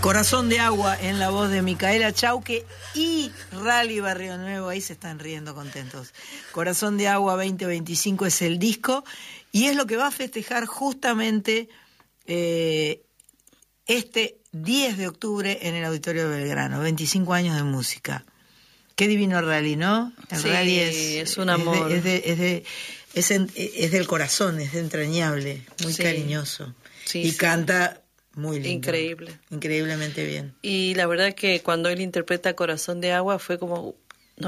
Corazón de agua en la voz de Micaela Chauque y Rally Barrio Nuevo, ahí se están riendo contentos. Corazón de agua 2025 es el disco y es lo que va a festejar justamente este 10 de octubre en el Auditorio de Belgrano, 25 años de música. Qué divino Rally, ¿no? El sí, Rally es un amor. Es del corazón, es entrañable, muy cariñoso. Sí, y sí. Canta muy lindo. Increíble. Increíblemente bien. Y la verdad que cuando él interpreta Corazón de Agua fue como,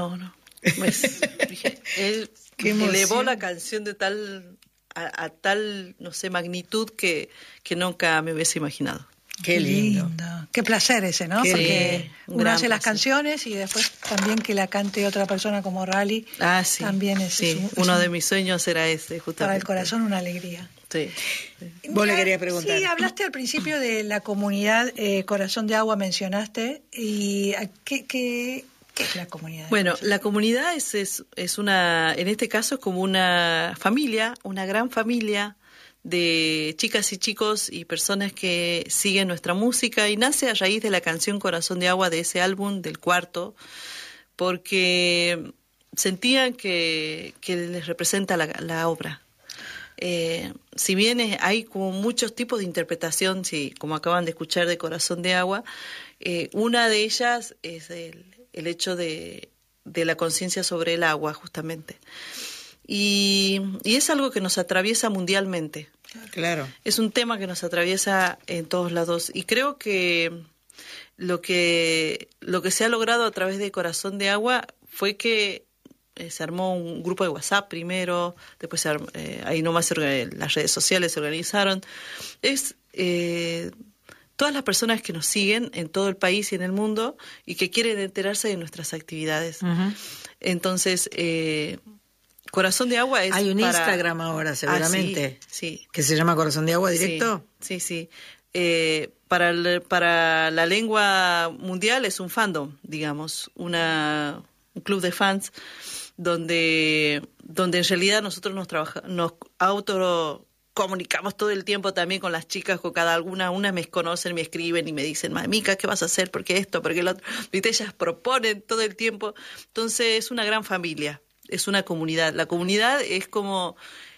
dije, él elevó la canción de tal a tal, no sé, magnitud que nunca me hubiese imaginado. Qué lindo. Qué placer ese, ¿no? Qué Porque uno hace las placer. canciones y después también que la cante otra persona como Rally. Sí. También es uno de mis sueños era ese, justamente. Para el corazón una alegría. Sí. Vos le querías preguntar. Sí, hablaste al principio de la comunidad Corazón de Agua, mencionaste. ¿Y qué es la comunidad? Bueno, la comunidad es una, en este caso es como una familia, una gran familia de chicas y chicos y personas que siguen nuestra música y nace a raíz de la canción Corazón de Agua de ese álbum, del cuarto, porque sentían que les representa la obra. Si bien hay como muchos tipos de interpretación, como acaban de escuchar de Corazón de Agua, una de ellas es el hecho de la conciencia sobre el agua, justamente. Y es algo que nos atraviesa mundialmente. Claro. Es un tema que nos atraviesa en todos lados. Y creo que lo que se ha logrado a través de Corazón de Agua fue que se armó un grupo de WhatsApp primero, después ahí nomás las redes sociales se organizaron. Todas las personas que nos siguen en todo el país y en el mundo y que quieren enterarse de nuestras actividades. Uh-huh. Entonces, Corazón de Agua es hay un Instagram ahora, seguramente. Sí. ¿Que se llama Corazón de Agua directo? Sí. Para la lengua mundial es un fandom, digamos, un club de fans donde en realidad nosotros nos comunicamos todo el tiempo también con las chicas, con cada alguna. Unas me conocen, me escriben y me dicen, Mica, ¿qué vas a hacer? ¿Por qué esto? ¿Por qué lo otro? ¿Viste? Ellas proponen todo el tiempo. Entonces es una gran familia, es una comunidad. La comunidad es como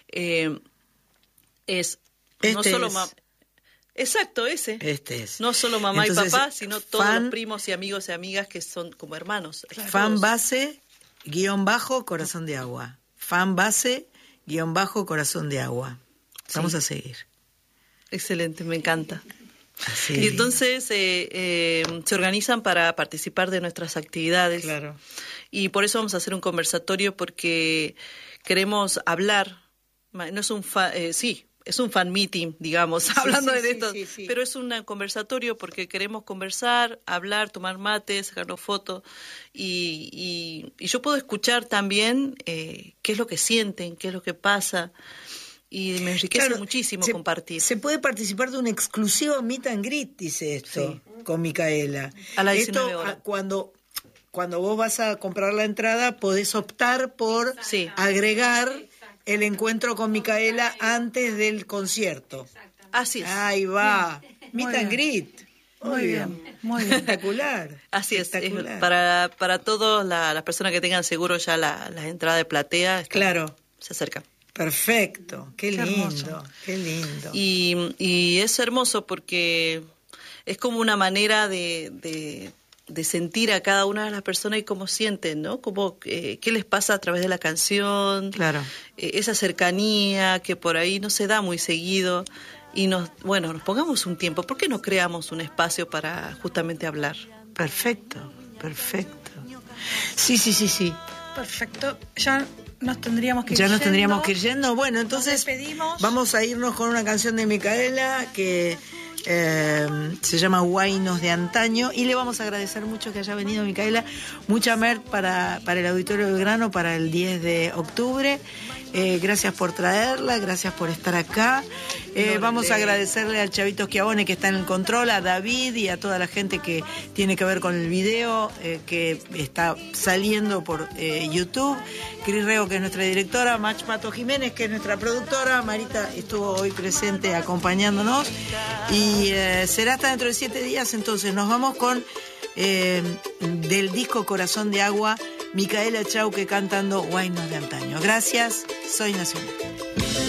no solo exacto, ese. Este es. No solo mamá Entonces, y papá, sino todos los primos y amigos y amigas que son como hermanos. Fan base _ Corazón de Agua. Fan base _ Corazón de Agua. Vamos a seguir. Excelente, me encanta. Así. Y entonces se organizan para participar de nuestras actividades. Claro. Y por eso vamos a hacer un conversatorio porque queremos hablar. No es un es un fan meeting, digamos, hablando de esto, pero es un conversatorio porque queremos conversar, hablar, tomar mate, sacarnos fotos y yo puedo escuchar también qué es lo que sienten, qué es lo que pasa y me enriquece muchísimo compartir. Se puede participar de un exclusivo meet and greet, dice esto, con Micaela. A las 19 horas. Cuando vos vas a comprar la entrada podés optar por agregar el encuentro con Micaela antes del concierto. Así es. Ahí va. Meet and greet. Muy bien. Espectacular. Así es. Para todas las personas que tengan seguro ya las entradas de platea. Claro. Se acercan. Perfecto. Qué lindo. Hermoso. Qué lindo. Y es hermoso porque es como una manera de sentir a cada una de las personas y cómo sienten, ¿no? Como qué les pasa a través de la canción, claro, esa cercanía que por ahí no se da muy seguido y nos pongamos un tiempo. ¿Por qué no creamos un espacio para justamente hablar? Perfecto. Sí. Perfecto. Ya nos tendríamos que ir yendo. Bueno, entonces vamos a irnos con una canción de Micaela que se llama Guainos de Antaño y le vamos a agradecer mucho que haya venido Micaela, mucha merch para el Auditorio Belgrano para el 10 de octubre Gracias por traerla, gracias por estar acá. Vamos a agradecerle al Chavito Schiavone que está en el control, a David y a toda la gente que tiene que ver con el video que está saliendo por YouTube. Cris Rego, que es nuestra directora, Mach Pato Jiménez, que es nuestra productora. Marita estuvo hoy presente acompañándonos y será hasta dentro de 7 días. Entonces nos vamos con del disco Corazón de Agua, Micaela Chauque cantando Guaynos de Antaño. Gracias, soy Nacional.